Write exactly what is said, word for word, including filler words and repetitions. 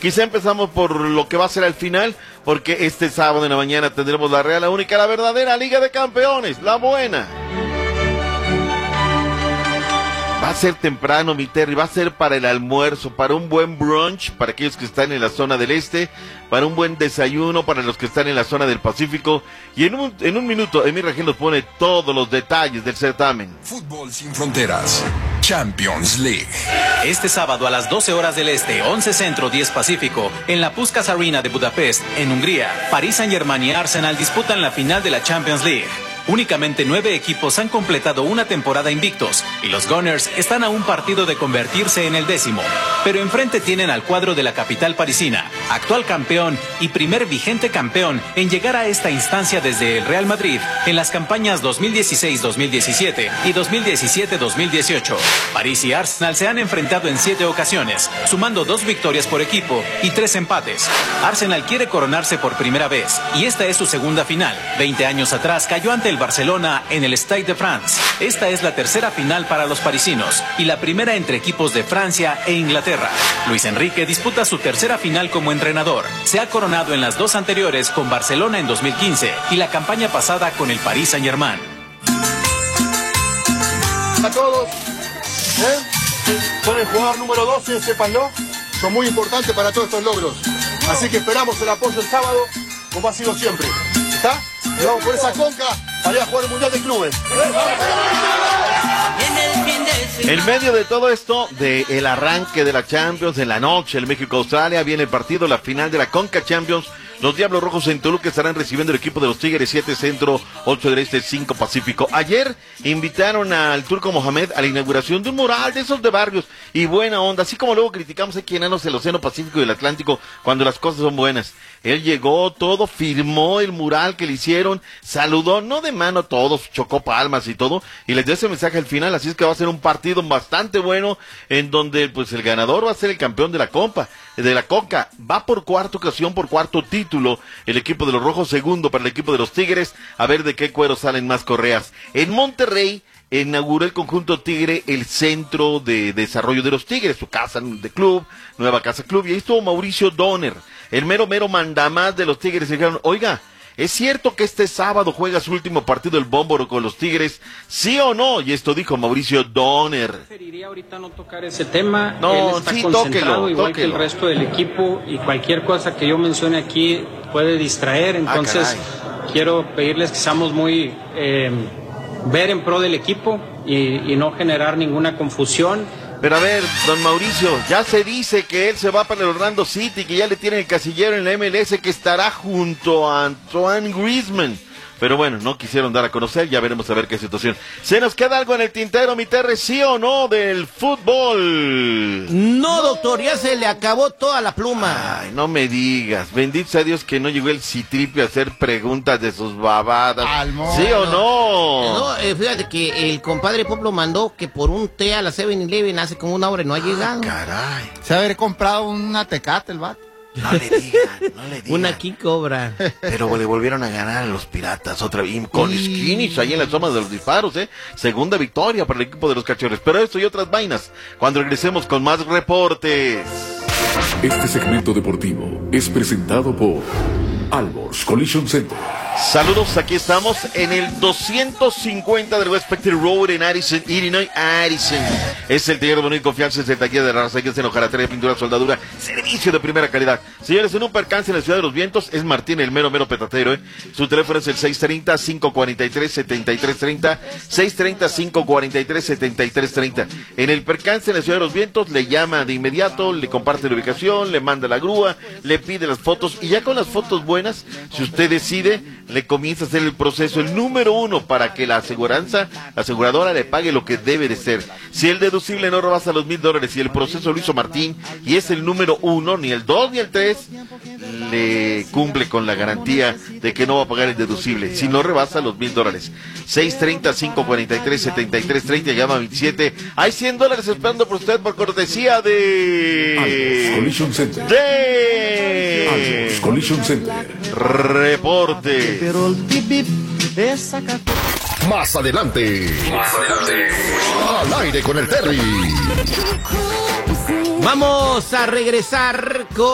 Quizá empezamos por lo que va a ser al final, porque este sábado en la mañana tendremos la real, la única, la verdadera Liga de Campeones, la buena. Va a ser temprano, mi Terry, va a ser para el almuerzo, para un buen brunch, para aquellos que están en la zona del este, para un buen desayuno, para los que están en la zona del Pacífico. Y en un, en un minuto, Emir Rangel nos pone todos los detalles del certamen. Fútbol sin fronteras, Champions League. Este sábado a las doce horas del este, once centro, diez pacífico, en la Puskás Arena de Budapest, en Hungría, Paris Saint-Germain y Arsenal disputan la final de la Champions League. Únicamente nueve equipos han completado una temporada invictos y los Gunners están a un partido de convertirse en el décimo. Pero enfrente tienen al cuadro de la capital parisina, actual campeón y primer vigente campeón en llegar a esta instancia desde el Real Madrid en las campañas dos mil dieciséis dos mil diecisiete y dos mil diecisiete dos mil dieciocho. París y Arsenal se han enfrentado en siete ocasiones, sumando dos victorias por equipo y tres empates. Arsenal quiere coronarse por primera vez y esta es su segunda final. veinte años atrás cayó ante el Barcelona en el Stade de France. Esta es la tercera final para los parisinos y la primera entre equipos de Francia e Inglaterra. Luis Enrique disputa su tercera final como entrenador. Se ha coronado en las dos anteriores con Barcelona en dos mil quince y la campaña pasada con el Paris Saint-Germain. A todos, ¿eh? Son el jugador número doce, sépanlo. Son muy importantes para todos estos logros. Así que esperamos el apoyo el sábado, como ha sido siempre. ¿Está? Y vamos por esa conca para ir a jugar el Mundial de Clubes. En medio de todo esto, del arranque de la Champions, en la noche, el México-Australia, viene el partido, la final de la Conca Champions. Los Diablos Rojos en Toluca estarán recibiendo el equipo de los Tigres, siete Centro, ocho del Este, cinco Pacífico. Ayer invitaron al Turco Mohamed a la inauguración de un mural de esos de barrios y buena onda, así como luego criticamos aquí en enanos el Océano Pacífico y el Atlántico cuando las cosas son buenas. Él llegó, todo, firmó el mural que le hicieron, saludó, no de mano a todos, chocó palmas y todo, y les dio ese mensaje al final, así es que va a ser un partido bastante bueno, en donde pues el ganador va a ser el campeón de la Compa, de la Conca. Va por cuarta ocasión, por cuarto título, el equipo de los Rojos, segundo para el equipo de los Tigres, a ver de qué cuero salen más correas. En Monterrey inauguró el conjunto Tigre el Centro de Desarrollo de los Tigres, su casa de club, nueva casa club, y ahí estuvo Mauricio Donner, el mero mero mandamás de los Tigres, y dijeron, oiga, ¿es cierto que este sábado juega su último partido el Bómboro con los Tigres? ¿Sí o no? Y esto dijo Mauricio Donner. Preferiría ahorita no tocar ese tema. No, Él está sí, concentrado tóquelo, igual tóquelo. que el resto del equipo y cualquier cosa que yo mencione aquí puede distraer. Entonces, ah, quiero pedirles que seamos muy eh, ver en pro del equipo y, y no generar ninguna confusión. Pero a ver, don Mauricio, ya se dice que él se va para el Orlando City, que ya le tienen el casillero en la M L S, que estará junto a Antoine Griezmann. Pero bueno, no quisieron dar a conocer, ya veremos a ver qué situación. ¿Se nos queda algo en el tintero, mi Terry, sí o no, del fútbol? No, doctor, ya se le acabó toda la pluma. Ay, no me digas, bendito sea Dios que no llegó el Citripio a hacer preguntas de sus babadas. ¿Sí o no? No, eh, fíjate que el compadre Pop lo mandó que por un té a la seven eleven hace como una hora y no ha llegado. Caray. Se ha haber comprado una Tecate el vato. No le digan, no le digan. Una aquí cobra. Pero le volvieron a ganar a los Piratas otra vez, con Skinnies ahí en la zona de los disparos, ¿eh? Segunda victoria para el equipo de los Cachorros. Pero esto y otras vainas, cuando regresemos con más reportes. Este segmento deportivo es presentado por Alborz Collision Center. Saludos, aquí estamos en el doscientos cincuenta del West Spectre Road en Addison, Illinois, Addison. Es el taller de bonita confianza, es el taller de la raza, que es en hojalatería, pintura, soldadura, servicio de primera calidad. Señores, en un percance en la Ciudad de los Vientos, es Martín, el mero, mero petatero, ¿eh? Su teléfono es el seis treinta, cinco cuarenta y tres, setenta y tres treinta, seis treinta, cinco cuarenta y tres, setenta y tres treinta. En el percance en la Ciudad de los Vientos, le llama de inmediato, le comparte la ubicación, le manda la grúa, le pide las fotos, y ya con las fotos buenas, si usted decide, le comienza a hacer el proceso, el número uno, para que la aseguranza, la aseguradora le pague lo que debe de ser. Si el deducible no rebasa los mil dólares y el proceso lo hizo Martín y es el número uno, ni el dos ni el tres, le cumple con la garantía de que no va a pagar el deducible, si no rebasa los mil dólares. seis treinta, cinco cuarenta y tres, setenta y tres treinta, llama a veintisiete. Hay cien dólares esperando por usted por cortesía de... Alborz Collision Center. De... Alborz Collision Center. Reporte. Más adelante. Más adelante. Al aire con el Terry. Vamos a regresar con